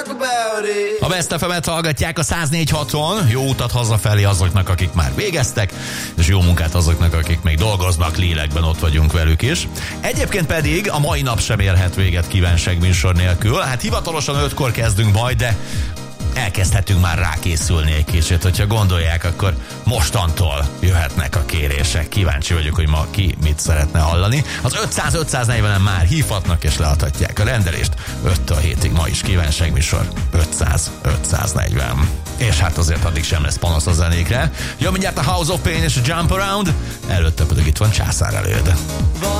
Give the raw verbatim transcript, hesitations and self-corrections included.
A Best ef emet hallgatják a száz négy haton. Jó utat hazafelé azoknak, akik már végeztek, és jó munkát azoknak, akik még dolgoznak, lélekben ott vagyunk velük is. Egyébként pedig a mai nap sem érhet véget kívánság műsor nélkül. Hát hivatalosan ötkor kezdünk majd, de elkezdhetünk már rákészülni egy kicsit, hogyha gondolják, akkor mostantól jöhetnek a kérések. Kíváncsi vagyok, hogy ma ki mit szeretne hallani. Az ötszáz ötszáznegyvenen már hívhatnak és leadhatják a rendelést. öttől hétig ma is kívánságműsor ötszáz ötszáznegyven. És hát azért addig sem lesz panasz a zenékre. Jön mindjárt a House of Pain és a Jump Around, előtte pedig itt van Császár előd.